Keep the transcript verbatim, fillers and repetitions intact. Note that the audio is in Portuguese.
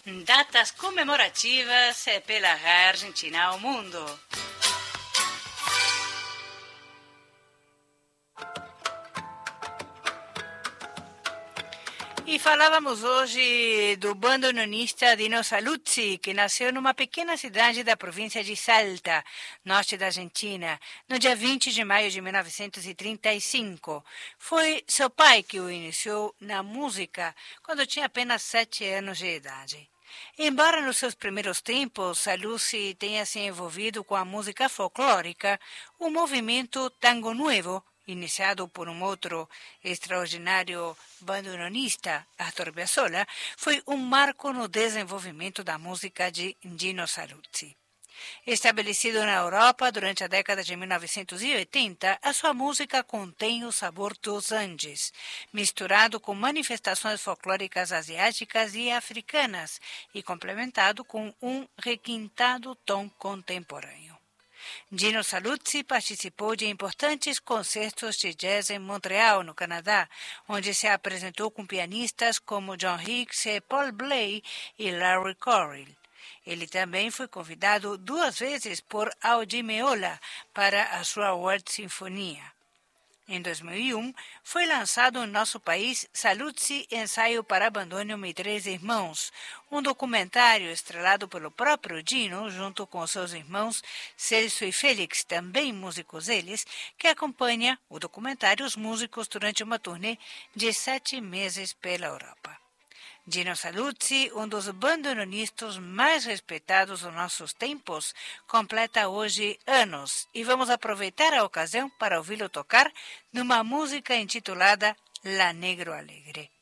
Datas comemorativas pela Argentina ao mundo. E falávamos hoje do bandoneonista Dino Saluzzi, que nasceu numa pequena cidade da província de Salta, norte da Argentina, no dia vinte de maio de mil novecentos e trinta e cinco. Foi seu pai que o iniciou na música quando tinha apenas sete anos de idade. Embora nos seus primeiros tempos Saluzzi tenha se envolvido com a música folclórica, o movimento Tango Nuevo, iniciado por um outro extraordinário bandoneonista, Astor Piazzolla, foi um marco no desenvolvimento da música de Dino Saluzzi. Estabelecido na Europa durante a década de mil novecentos e oitenta, a sua música contém o sabor dos Andes, misturado com manifestações folclóricas asiáticas e africanas e complementado com um requintado tom contemporâneo. Dino Saluzzi participou de importantes concertos de jazz em Montreal, no Canadá, onde se apresentou com pianistas como John Hicks, Paul Bley e Larry Corrill. Ele também foi convidado duas vezes por Aldi Meola para a sua World Sinfonia. Em dois mil e um, foi lançado no nosso país Saluzzi, Ensaio para Bandoneon e Três Irmãos, um documentário estrelado pelo próprio Dino, junto com seus irmãos Celso e Félix, também músicos eles, que acompanha o documentário os músicos durante uma turnê de sete meses pela Europa. Dino Saluzzi, um dos bandoneonistas mais respeitados dos nossos tempos, completa hoje anos e vamos aproveitar a ocasião para ouvi-lo tocar numa música intitulada La Negro Alegre.